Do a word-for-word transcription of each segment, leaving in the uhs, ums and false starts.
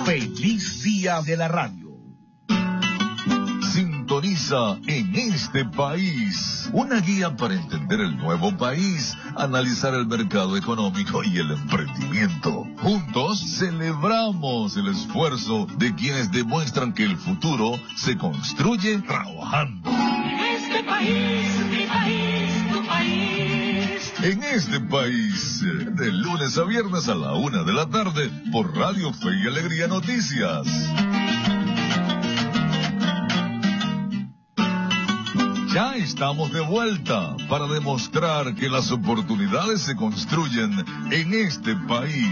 Feliz Día de la Radio. Sintoniza En Este País, una guía para entender el nuevo país, analizar el mercado económico y el emprendimiento. Juntos celebramos el esfuerzo de quienes demuestran que el futuro se construye trabajando. En este país, mi país, tu país. En Este País, de lunes a viernes a la una de la tarde, por Radio Fe y Alegría Noticias. Ya estamos de vuelta para demostrar que las oportunidades se construyen en este país.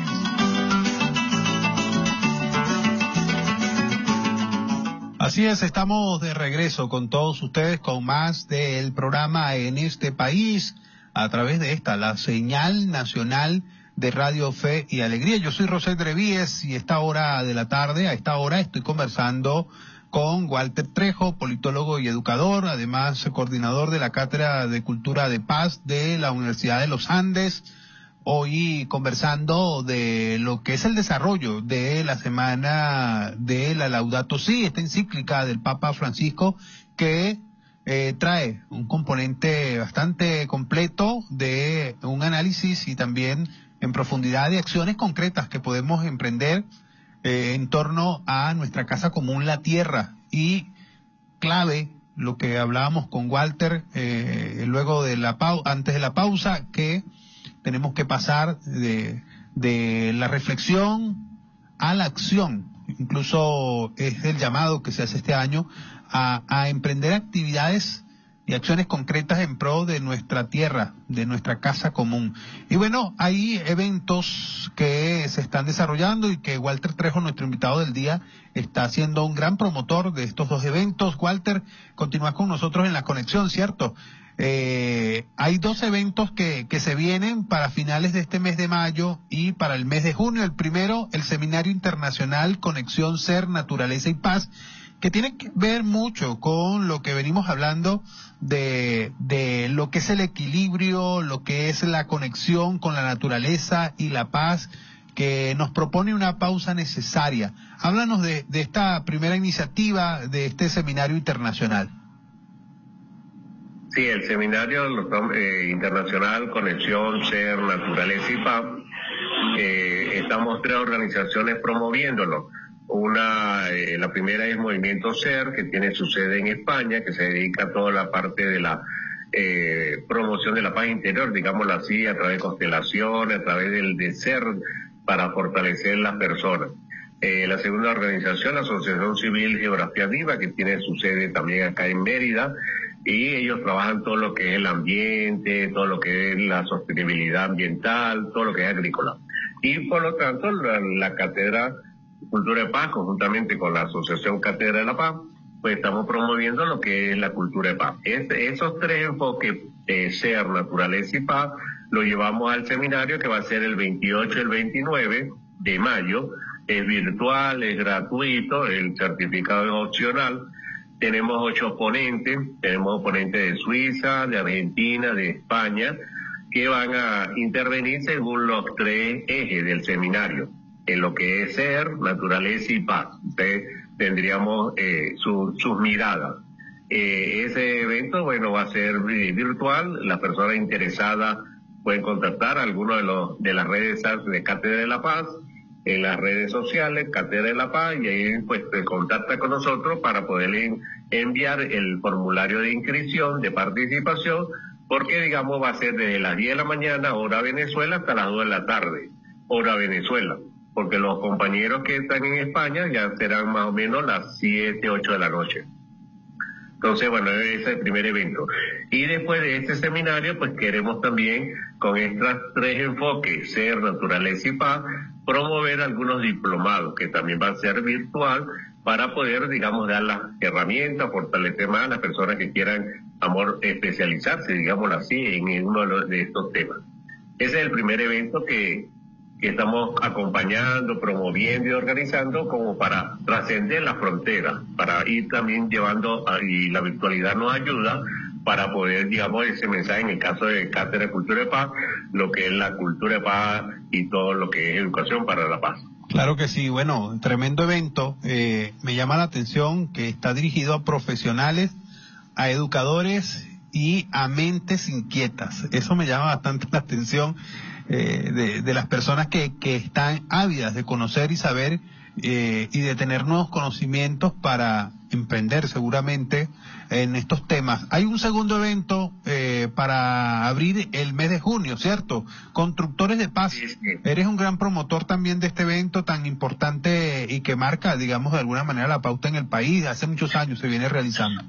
Así es, estamos de regreso con todos ustedes con más del programa En Este País a través de esta, la señal nacional de Radio Fe y Alegría. Yo soy Rosel Drevíes y a esta hora de la tarde, a esta hora estoy conversando con Walter Trejo, politólogo y educador, además coordinador de la Cátedra de Cultura de Paz de la Universidad de los Andes. Hoy conversando de lo que es el desarrollo de la semana de la Laudato Si, esta encíclica del Papa Francisco que eh, trae un componente bastante completo de un análisis y también en profundidad de acciones concretas que podemos emprender Eh, en torno a nuestra casa común, la tierra, y clave lo que hablábamos con Walter eh, luego de la pau antes de la pausa, que tenemos que pasar de, de la reflexión a la acción. Incluso es el llamado que se hace este año a, a emprender actividades y acciones concretas en pro de nuestra tierra, de nuestra casa común. Y bueno, hay eventos que se están desarrollando y que Walter Trejo, nuestro invitado del día, está siendo un gran promotor de estos dos eventos. Walter, continúa con nosotros en la conexión, ¿cierto? Eh, hay dos eventos que, que se vienen para finales de este mes de mayo y para el mes de junio. El primero, el Seminario Internacional Conexión Ser, Naturaleza y Paz, que tiene que ver mucho con lo que venimos hablando de, de lo que es el equilibrio, lo que es la conexión con la naturaleza y la paz, que nos propone una pausa necesaria. Háblanos de, de esta primera iniciativa de este seminario internacional. Sí, el seminario eh, internacional Conexión, Ser, Naturaleza y Paz, eh, estamos tres organizaciones promoviéndolo. Una, eh, la primera es Movimiento Ser, que tiene su sede en España, que se dedica a toda la parte de la eh, promoción de la paz interior, digámoslo así, a través de constelaciones, a través del de ser, para fortalecer las personas. Eh, la segunda organización, la Asociación Civil Geografía Viva, que tiene su sede también acá en Mérida, y ellos trabajan todo lo que es el ambiente, todo lo que es la sostenibilidad ambiental, todo lo que es agrícola. Y por lo tanto, la, la Cátedra Cultura de Paz, conjuntamente con la Asociación Cátedra de la Paz, pues estamos promoviendo lo que es la cultura de paz. Este, esos tres enfoques, eh, Ser, Naturaleza y Paz, lo llevamos al seminario que va a ser el veintiocho y el veintinueve de mayo. Es virtual, es gratuito, el certificado es opcional. Tenemos ocho ponentes, tenemos ponentes de Suiza, de Argentina, de España, que van a intervenir según los tres ejes del seminario, en lo que es ser, naturaleza y paz. Entonces, tendríamos eh, su, sus miradas. Eh, ese evento, bueno, va a ser virtual. Las personas interesadas pueden contactar a alguno de los de las redes de Cátedra de la Paz, en las redes sociales, Cátedra de la Paz, y ahí pues se contacta con nosotros para poderle enviar el formulario de inscripción, de participación, porque digamos va a ser desde las diez de la mañana, hora Venezuela, hasta las dos de la tarde, hora Venezuela, porque los compañeros que están en España ya serán más o menos las siete, ocho de la noche. Entonces, bueno, ese es el primer evento. Y después de este seminario, pues queremos también, con estos tres enfoques, Ser, Naturaleza y Paz, promover algunos diplomados, que también va a ser virtual, para poder, digamos, dar las herramientas, fortalecer más a las personas que quieran, amor, especializarse, digámoslo así, en uno de, los, de estos temas. Ese es el primer evento que, que estamos acompañando, promoviendo y organizando como para trascender las fronteras, para ir también llevando, a, y la virtualidad nos ayuda para poder, digamos, ese mensaje en el caso de Cátedra de Cultura de Paz, lo que es la cultura de paz y todo lo que es educación para la paz. Claro que sí, bueno, tremendo evento. Eh, me llama la atención que está dirigido a profesionales, a educadores y a mentes inquietas. Eso me llama bastante la atención eh, de, de las personas que, que están ávidas de conocer y saber eh, y de tener nuevos conocimientos para emprender seguramente en estos temas. Hay un segundo evento eh, para abrir el mes de junio, ¿cierto? Constructores de Paz. Sí, sí. Eres un gran promotor también de este evento tan importante y que marca, digamos, de alguna manera la pauta en el país. Hace muchos años se viene realizando.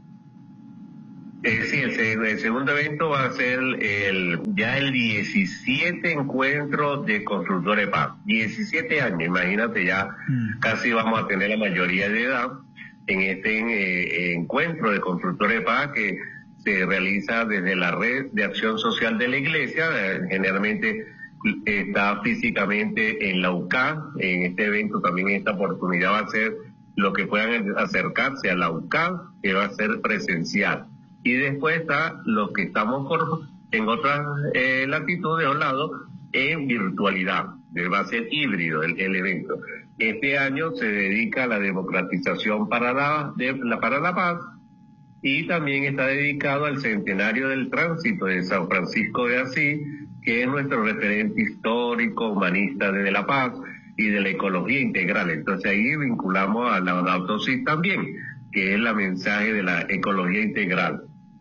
Eh, sí, el, el segundo evento va a ser el, ya el diecisiete encuentro de Constructores de Paz. diecisiete años, imagínate, ya mm. casi vamos a tener la mayoría de edad en este eh, encuentro de Constructores de Paz que se realiza desde la Red de Acción Social de la Iglesia. Eh, generalmente está físicamente en la U C A. En este evento también esta oportunidad va a ser los que puedan acercarse a la U C A, que va a ser presencial. Y después está los que estamos por, en otras eh, latitudes o lados en virtualidad. Va a ser híbrido el, el evento. Este año se dedica a la democratización para la, de, la, para la paz, y también está dedicado al centenario del tránsito de San Francisco de Asís, que es nuestro referente histórico, humanista de la paz y de la ecología integral. Entonces ahí vinculamos a la Laudato Si también, que es la mensaje de la ecología integral.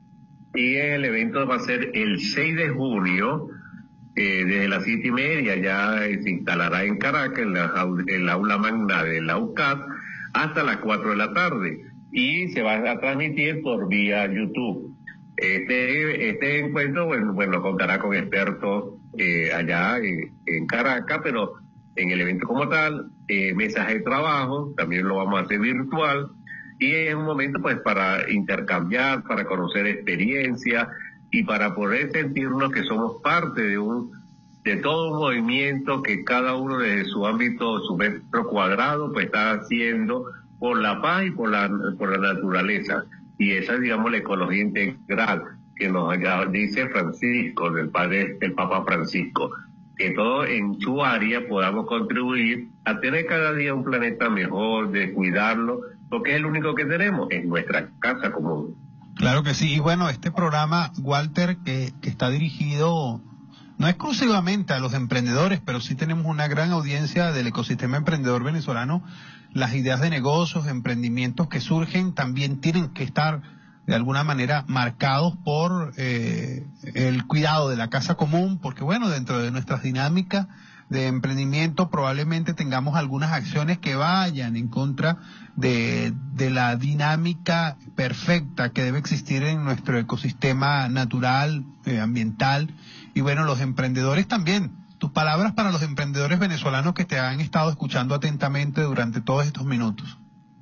Y el evento va a ser el seis de junio, eh, desde las siete y media, ya eh, se instalará en Caracas, en la, en la aula magna de la U C A T, hasta las cuatro de la tarde. Y se va a transmitir por vía YouTube. Este, este encuentro, bueno, bueno, contará con expertos eh, allá eh, en Caracas, pero en el evento como tal, eh, mensaje de trabajo, también lo vamos a hacer virtual. Y es un momento pues para intercambiar, para conocer experiencias y para poder sentirnos que somos parte de un de todo un movimiento que cada uno desde su ámbito, su metro cuadrado, pues está haciendo por la paz y por la por la naturaleza. Y esa es, digamos, la ecología integral que nos dice Francisco, del padre, el Papa Francisco, que todos en su área podamos contribuir a tener cada día un planeta mejor, de cuidarlo, porque es el único que tenemos en nuestra casa común. Claro que sí, y bueno, este programa, Walter, que, que está dirigido no exclusivamente a los emprendedores, pero sí tenemos una gran audiencia del ecosistema emprendedor venezolano. Las ideas de negocios, emprendimientos que surgen también tienen que estar de alguna manera marcados por eh, el cuidado de la casa común, porque bueno, dentro de nuestras dinámicas de emprendimiento probablemente tengamos algunas acciones que vayan en contra de, de la dinámica perfecta que debe existir en nuestro ecosistema natural, eh, ambiental, y bueno, los emprendedores también. Tus palabras para los emprendedores venezolanos que te han estado escuchando atentamente durante todos estos minutos.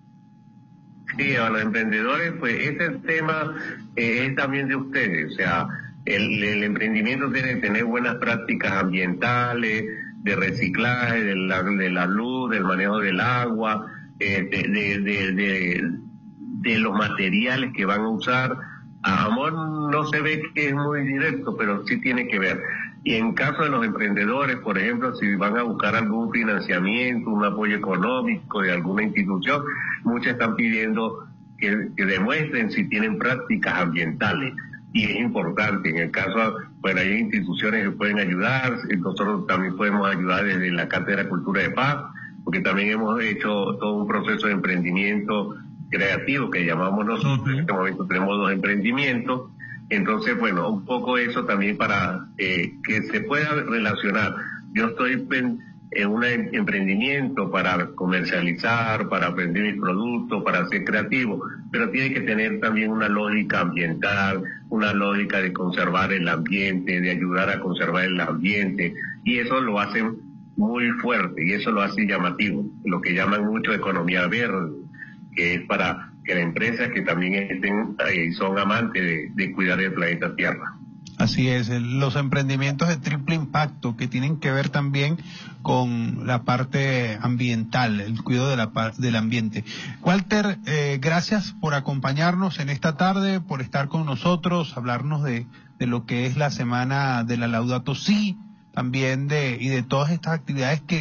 Sí, a los emprendedores, pues este tema eh, es también de ustedes, o sea, el, el emprendimiento tiene que tener buenas prácticas ambientales, de reciclaje, de la, de la luz, del manejo del agua, eh, de, de, de, de, de los materiales que van a usar. A amor no se ve que es muy directo, pero sí tiene que ver. Y en caso de los emprendedores, por ejemplo, si van a buscar algún financiamiento, un apoyo económico de alguna institución, muchas están pidiendo que, que demuestren si tienen prácticas ambientales. Y es importante, en el caso, bueno, hay instituciones que pueden ayudar, nosotros también podemos ayudar desde la Cátedra Cultura de Paz, porque también hemos hecho todo un proceso de emprendimiento creativo que llamamos nosotros. Uh-huh. En este momento tenemos dos emprendimientos. Entonces, bueno, un poco eso también para eh, que se pueda relacionar. Yo estoy en un emprendimiento para comercializar, para vender mis productos, para ser creativo, pero tiene que tener también una lógica ambiental, una lógica de conservar el ambiente, de ayudar a conservar el ambiente, y eso lo hacen muy fuerte, y eso lo hace llamativo, lo que llaman mucho economía verde, que es para que las empresas que también estén y son amantes de, de cuidar el planeta Tierra. Así es, el, los emprendimientos de triple impacto que tienen que ver también con la parte ambiental, el cuidado de la, del ambiente. Walter, eh, gracias por acompañarnos en esta tarde, por estar con nosotros, hablarnos de, de lo que es la semana de la Laudato Si, también de y de todas estas actividades que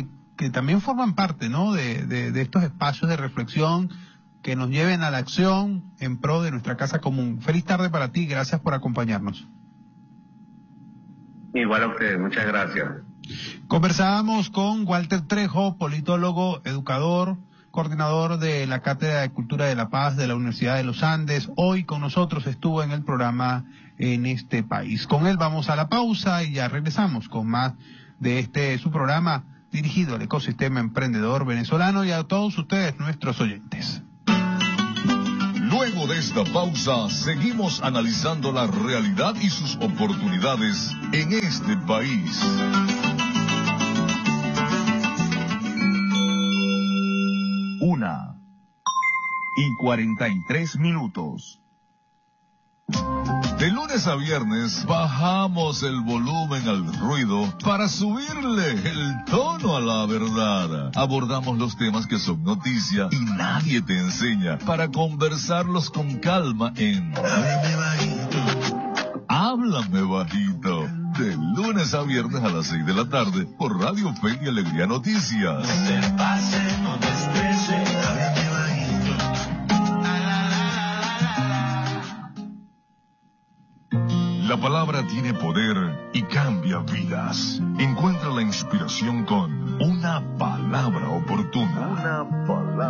que también forman parte, ¿no?, de, de, de estos espacios de reflexión que nos lleven a la acción en pro de nuestra casa común. Feliz tarde para ti, gracias por acompañarnos. Igual a ustedes, muchas gracias. Conversábamos con Walter Trejo, politólogo, educador, coordinador de la Cátedra de Cultura de la Paz de la Universidad de los Andes. Hoy con nosotros estuvo en el programa En este País. Con él vamos a la pausa y ya regresamos con más de este su programa dirigido al ecosistema emprendedor venezolano y a todos ustedes, nuestros oyentes. Luego de esta pausa, seguimos analizando la realidad y sus oportunidades en este país. Una y cuarenta y tres minutos. De lunes a viernes bajamos el volumen al ruido para subirle el tono a la verdad. Abordamos los temas que son noticia y nadie te enseña para conversarlos con calma en Háblame Bajito. Háblame Bajito. De lunes a viernes a las seis de la tarde por Radio Fe y Alegría Noticias. No te pase, no te estrese, háblame bajito. La palabra tiene poder y cambia vidas. Encuentra la inspiración con una palabra oportuna. Una palabra.